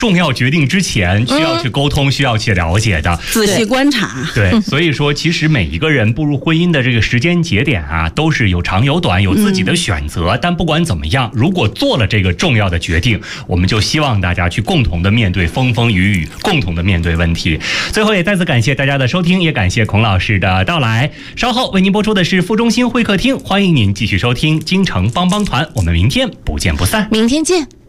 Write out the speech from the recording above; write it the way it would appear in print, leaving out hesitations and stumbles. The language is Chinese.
重要决定之前需要去沟通，需要去了解的， 仔细观察。 对，所以说其实每一个人步入婚姻的这个时间节点啊，都是有长有短，有自己的选择。但不管怎么样，如果做了这个重要的决定，我们就希望大家去共同的面对风风雨雨，共同的面对问题。最后也再次感谢大家的收听，也感谢孔老师的到来。稍后为您播出的是副中心会客厅，欢迎您继续收听京城帮帮团，我们明天不见不散。 明天见。